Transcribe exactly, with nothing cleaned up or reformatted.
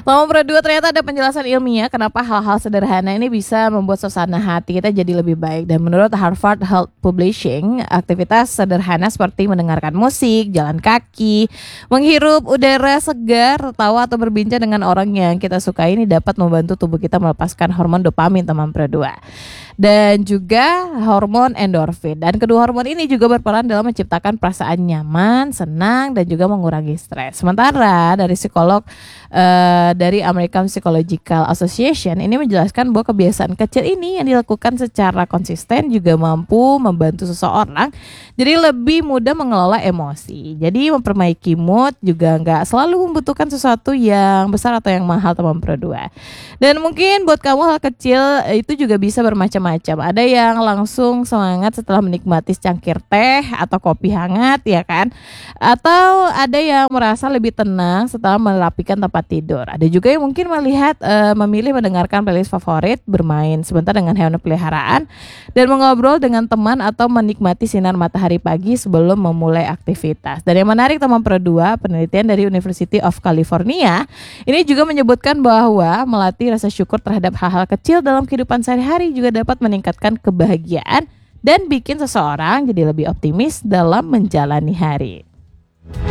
Selama berdua ternyata ada penjelasan ilmiah kenapa hal-hal sederhana ini bisa membuat suasana hati kita jadi lebih baik. Dan menurut Harvard Health Publishing, aktivitas sederhana seperti mendengarkan musik, jalan kaki, menghirup udara segar, tertawa atau berbincang dengan orang yang kita sukai ini dapat membantu tubuh kita melepaskan hormon dopamin, teman berdua. Dan juga hormon endorfin. Dan kedua hormon ini juga berperan dalam menciptakan perasaan nyaman, senang, dan juga mengurangi stres. Sementara dari psikolog uh, dari American Psychological Association ini menjelaskan bahwa kebiasaan kecil ini yang dilakukan secara konsisten juga mampu membantu seseorang jadi lebih mudah mengelola emosi. Jadi memperbaiki mood juga nggak selalu membutuhkan sesuatu yang besar atau yang mahal, teman berdua. Dan mungkin buat kamu hal kecil itu juga bisa bermacam-macam. Ada yang langsung semangat setelah menikmati secangkir teh atau kopi hangat, ya kan? Atau ada yang merasa lebih tenang setelah merapikan tempat tidur. Ada juga yang mungkin melihat uh, memilih mendengarkan playlist favorit, bermain sebentar dengan hewan peliharaan, dan mengobrol dengan teman atau menikmati sinar matahari pagi sebelum memulai aktivitas. Dan yang menarik, teman berdua, penelitian dari University of California ini juga menyebutkan bahwa melatih rasa syukur terhadap hal-hal kecil dalam kehidupan sehari-hari juga dapat meningkatkan kebahagiaan dan bikin seseorang jadi lebih optimis dalam menjalani hari.